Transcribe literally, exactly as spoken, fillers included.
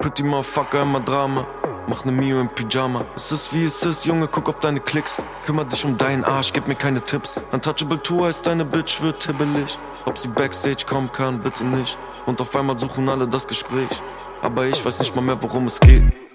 pretty motherfucker, immer Drama. Mach ne Mio im Pyjama. Es ist wie es ist, Junge, guck auf deine Klicks. Kümmer dich um deinen Arsch, gib mir keine Tipps. Untouchable Tour heißt deine Bitch wird hibbelig. Ob sie Backstage kommen kann, bitte nicht. Und auf einmal suchen alle das Gespräch. Aber ich weiß nicht mal mehr, worum es geht.